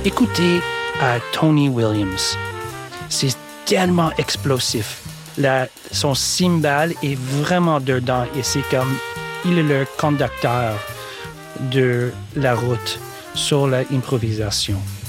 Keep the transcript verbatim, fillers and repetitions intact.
Écoutez à Tony Williams. C'est tellement explosif. La, son cymbale est vraiment dedans et c'est comme il est le conducteur de la route sur l'improvisation.